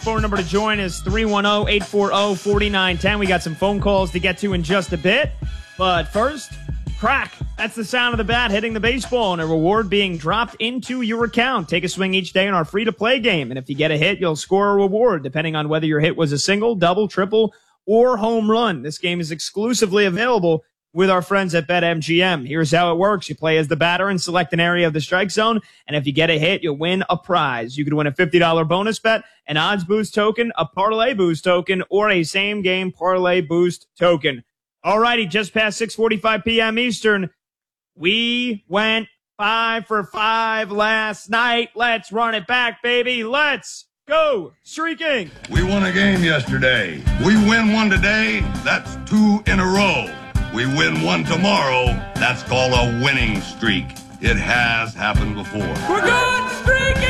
Phone number to join is 310-840-4910. We got some phone calls to get to in just a bit. But first, crack. That's the sound of the bat hitting the baseball and a reward being dropped into your account. Take a swing each day in our free-to-play game. And if you get a hit, you'll score a reward, depending on whether your hit was a single, double, triple, or home run. This game is exclusively available with our friends at BetMGM. Here's how it works. You play as the batter and select an area of the strike zone. And if you get a hit, you'll win a prize. You could win a $50 bonus bet, an odds boost token, a parlay boost token, or a same game parlay boost token. Alrighty, just past 6:45 p.m. Eastern. We went 5 for 5 last night. Let's run it back, baby. Let's go streaking. We won a game yesterday. We win one today. That's 2 in a row. We win one tomorrow. That's called a winning streak. It has happened before. We're good streaking!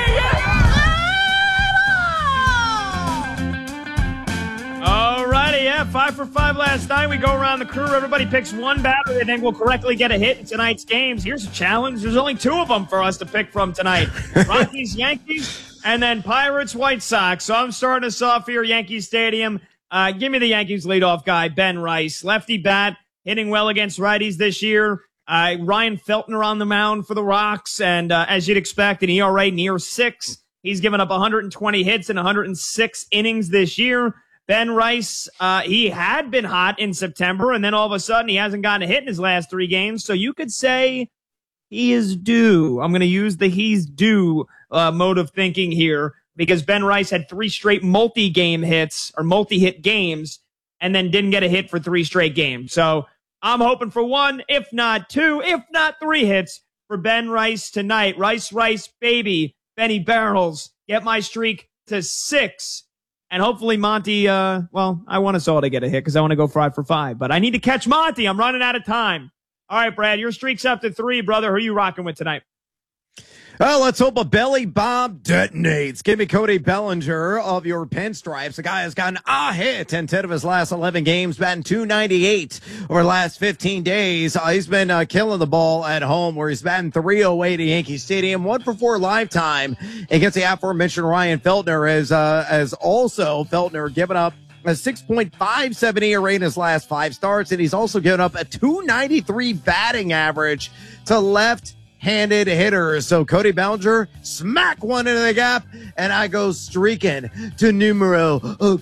Alrighty, yeah, 5 for 5 last night. We go around the crew. Everybody picks one batter they think will correctly get a hit in tonight's games. Here's a challenge. There's only 2 of them for us to pick from tonight. Rockies, Yankees, and then Pirates, White Sox. So I'm starting us off here, Yankee Stadium. Give me the Yankees leadoff guy, Ben Rice. Lefty bat, hitting well against righties this year. Ryan Feltner on the mound for the Rocks, and as you'd expect, an ERA near 6. He's given up 120 hits in 106 innings this year. Ben Rice, he had been hot in September, and then all of a sudden he hasn't gotten a hit in his last 3 games, so you could say he is due. I'm going to use the he's due mode of thinking here, because Ben Rice had 3 straight multi-game hits or multi-hit games and then didn't get a hit for 3 straight games. So I'm hoping for 1, if not 2, if not 3 hits for Ben Rice tonight. Rice, baby. Benny Barrels, get my streak to 6. And hopefully Monty, I want us all to get a hit because I want to go 5 for 5. But I need to catch Monty. I'm running out of time. All right, Brad, your streak's up to 3, brother. Who are you rocking with tonight? Well, let's hope a belly bomb detonates. Give me Cody Bellinger of your Pinstripes. The guy has gotten a hit in 10 of his last 11 games, batting .298 over the last 15 days. He's been killing the ball at home, where he's batting .308 at Yankee Stadium. 1 for 4 lifetime against the aforementioned Ryan Feltner, as also Feltner given up a 6.57 ERA in his last 5 starts, and he's also given up a .293 batting average to left-handed hitters. So Cody Bellinger, smack one into the gap, and I go streaking to numero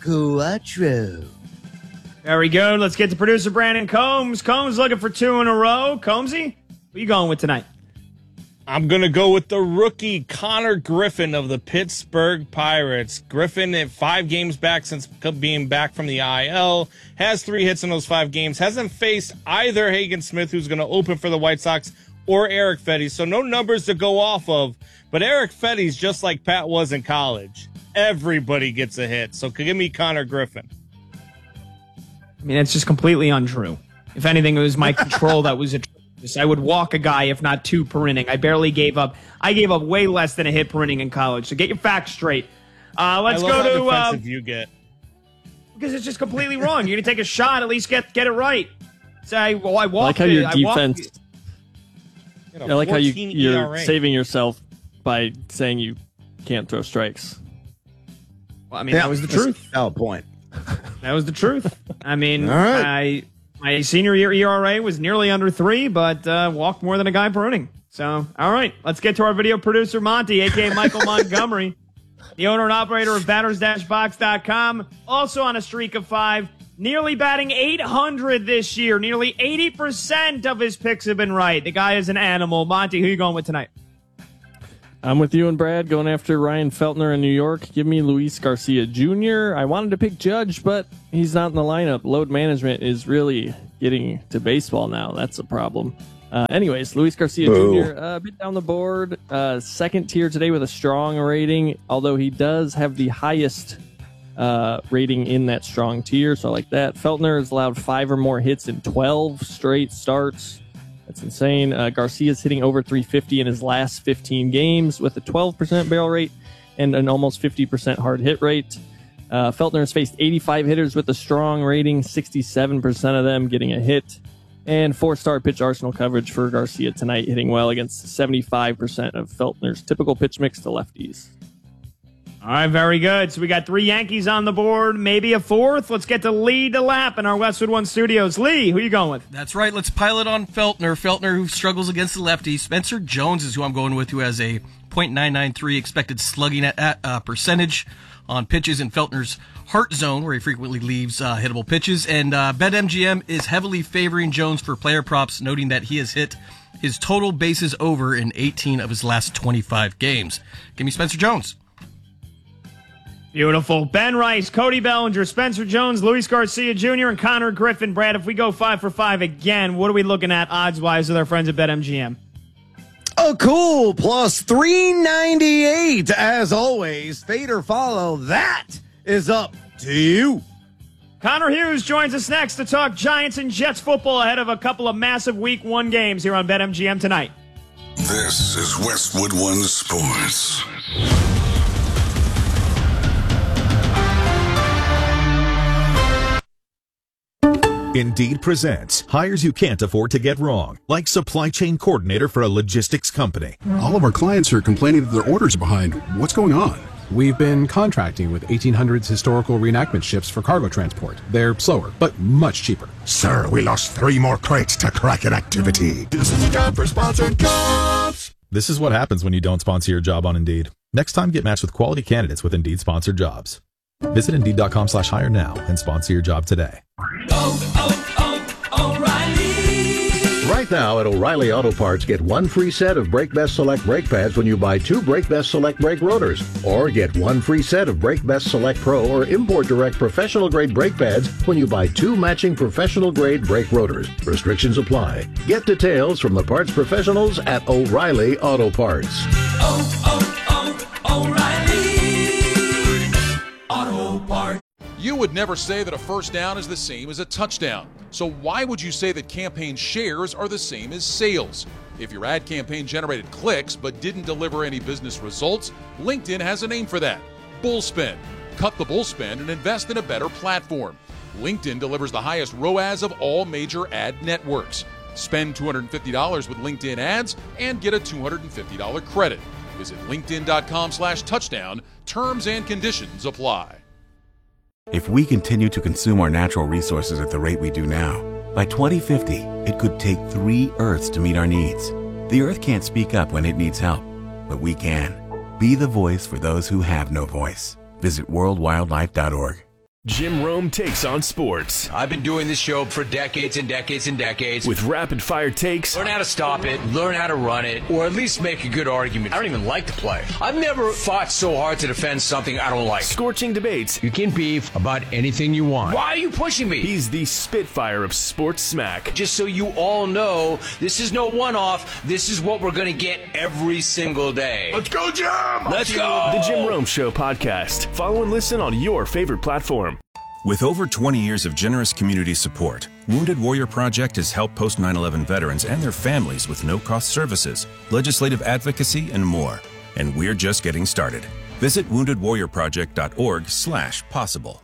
cuatro. Very good. Let's get to producer Brandon Combs. Combs looking for 2 in a row. Combsy, who you going with tonight? I'm going to go with the rookie Connor Griffin of the Pittsburgh Pirates. Griffin at 5 games back since being back from the IL, has 3 hits in those 5 games, hasn't faced either Hagen Smith, who's going to open for the White Sox, or Eric Fetty, so no numbers to go off of. But Eric Fetty's just like Pat was in college. Everybody gets a hit, so give me Connor Griffin. I mean, that's just completely untrue. If anything, it was my control that was atrocious. I would walk a guy, if not 2 per inning. I gave up way less than a hit per inning in college. So get your facts straight. Let's go to how defensive you get. Because it's just completely wrong. You're gonna take a shot, at least get it right. Say, well, I walked. I like how your defense. I like how you're ERA. saving yourself by saying you can't throw strikes. Well, I mean, that was the truth. Valid point. That was the truth. I mean, All right. my senior year ERA was nearly under 3, but walked more than a guy per inning. So, all right, let's get to our video producer, Monty, a.k.a. Michael Montgomery, the owner and operator of batters-box.com, also on a streak of 5, nearly batting 800 this year. Nearly 80% of his picks have been right. The guy is an animal. Monty, who are you going with tonight? I'm with you and Brad going after Ryan Feltner in New York. Give me Luis Garcia Jr. I wanted to pick Judge, but he's not in the lineup. Load management is really getting to baseball now. That's a problem. Anyways, Luis Garcia Jr. A bit down the board. 2nd tier today with a strong rating, although he does have the highest rating in that strong tier, so I like that. Feltner has allowed 5 or more hits in 12 straight starts. That's insane. Garcia's hitting over 350 in his last 15 games with a 12% barrel rate and an almost 50% hard hit rate. Feltner has faced 85 hitters with a strong rating, 67% of them getting a hit. And 4-star pitch arsenal coverage for Garcia tonight, hitting well against 75% of Feltner's typical pitch mix to lefties. All right, very good. So we got 3 Yankees on the board, maybe a 4th. Let's get to Lee DeLapp in our Westwood One studios. Lee, who are you going with? That's right. Let's pile it on Feltner. Feltner, who struggles against the lefty. Spencer Jones is who I'm going with, who has a .993 expected slugging at percentage on pitches in Feltner's heart zone, where he frequently leaves hittable pitches. And BetMGM is heavily favoring Jones for player props, noting that he has hit his total bases over in 18 of his last 25 games. Give me Spencer Jones. Beautiful. Ben Rice, Cody Bellinger, Spencer Jones, Luis Garcia Jr., and Connor Griffin. Brad, if we go 5 for 5 again, what are we looking at odds-wise with our friends at BetMGM? Oh, cool. Plus 398. As always, fade or follow. That is up to you. Connor Hughes joins us next to talk Giants and Jets football ahead of a couple of massive Week 1 games here on BetMGM tonight. This is Westwood One Sports. Indeed presents hires you can't afford to get wrong, like supply chain coordinator for a logistics company. All of our clients are complaining that their orders are behind. What's going on? We've been contracting with 1800s historical reenactment ships for cargo transport. They're slower, but much cheaper. Sir, we lost 3 more crates to Kraken activity. This is a job for sponsored jobs. This is what happens when you don't sponsor your job on Indeed. Next time, get matched with quality candidates with Indeed sponsored jobs. Visit Indeed.com/hire now and sponsor your job today. O'Reilly! Right now at O'Reilly Auto Parts, get 1 free set of Brake Best Select brake pads when you buy 2 Brake Best Select brake rotors. Or get 1 free set of Brake Best Select Pro or Import Direct professional grade brake pads when you buy 2 matching professional grade brake rotors. Restrictions apply. Get details from the parts professionals at O'Reilly Auto Parts. You would never say that a first down is the same as a touchdown. So why would you say that campaign shares are the same as sales? If your ad campaign generated clicks but didn't deliver any business results, LinkedIn has a name for that: Bullspend. Cut the bullspend and invest in a better platform. LinkedIn delivers the highest ROAS of all major ad networks. Spend $250 with LinkedIn ads and get a $250 credit. Visit linkedin.com/touchdown. Terms and conditions apply. If we continue to consume our natural resources at the rate we do now, by 2050, it could take 3 Earths to meet our needs. The Earth can't speak up when it needs help, but we can. Be the voice for those who have no voice. Visit worldwildlife.org. Jim Rome takes on sports. I've been doing this show for decades and decades and decades. With rapid-fire takes. Learn how to stop it, learn how to run it, or at least make a good argument. I don't even like to play. I've never fought so hard to defend something I don't like. Scorching debates. You can beef about anything you want. Why are you pushing me? He's the Spitfire of sports smack. Just so you all know, this is no one-off. This is what we're going to get every single day. Let's go, Jim! Let's go! The Jim Rome Show podcast. Follow and listen on your favorite platform. With over 20 years of generous community support, Wounded Warrior Project has helped post 9/11 veterans and their families with no-cost services, legislative advocacy, and more. And we're just getting started. Visit woundedwarriorproject.org/possible.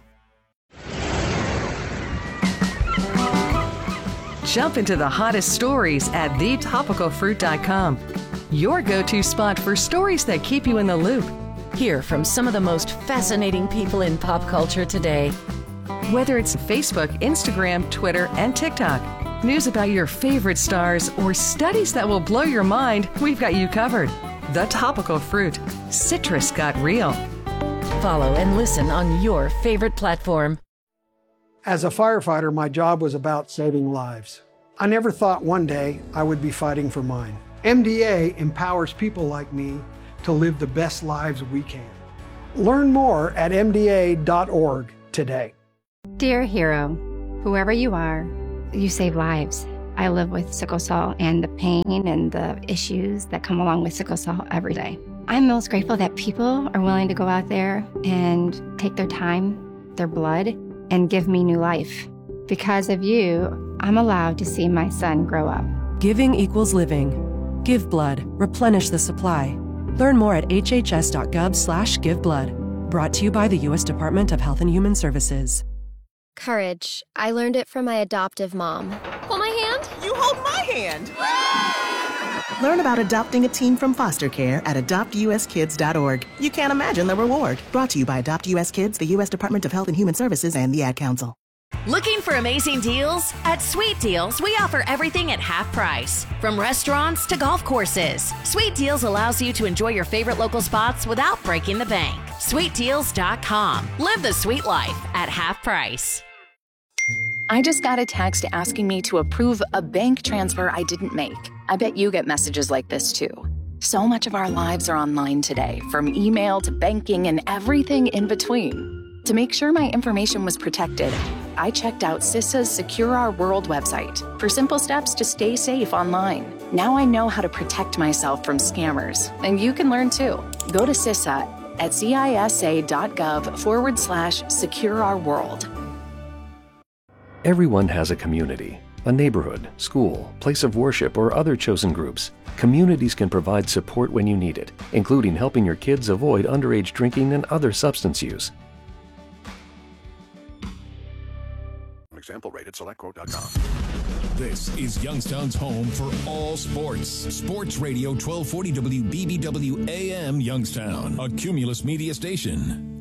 Jump into the hottest stories at thetopicalfruit.com. Your go-to spot for stories that keep you in the loop. Hear from some of the most fascinating people in pop culture today. Whether it's Facebook, Instagram, Twitter, and TikTok, news about your favorite stars, or studies that will blow your mind, we've got you covered. The Topical Fruit. Citrus got real. Follow and listen on your favorite platform. As a firefighter, my job was about saving lives. I never thought one day I would be fighting for mine. MDA empowers people like me to live the best lives we can. Learn more at MDA.org today. Dear hero, whoever you are, you save lives. I live with sickle cell and the pain and the issues that come along with sickle cell every day. I'm most grateful that people are willing to go out there and take their time, their blood, and give me new life. Because of you, I'm allowed to see my son grow up. Giving equals living. Give blood. Replenish the supply. Learn more at hhs.gov/giveblood. Brought to you by the U.S. Department of Health and Human Services. Courage. I learned it from my adoptive mom. Hold my hand. You hold my hand. Learn about adopting a teen from foster care at adoptuskids.org. You can't imagine the reward. Brought to you by Adopt US Kids, the U.S. Department of Health and Human Services, and the Ad Council. Looking for amazing deals? At Sweet Deals, we offer everything at half price. From restaurants to golf courses, Sweet Deals allows you to enjoy your favorite local spots without breaking the bank. SweetDeals.com. Live the sweet life at half price. I just got a text asking me to approve a bank transfer I didn't make. I bet you get messages like this too. So much of our lives are online today, from email to banking and everything in between. To make sure my information was protected, I checked out CISA's Secure Our World website for simple steps to stay safe online. Now I know how to protect myself from scammers, and you can learn too. Go to CISA at cisa.gov/secure-our-world. Everyone has a community, a neighborhood, school, place of worship, or other chosen groups. Communities can provide support when you need it, including helping your kids avoid underage drinking and other substance use. Example rated SelectQuote.com. This is Youngstown's home for all sports. Sports Radio 1240 WBBW AM Youngstown, a Cumulus Media station.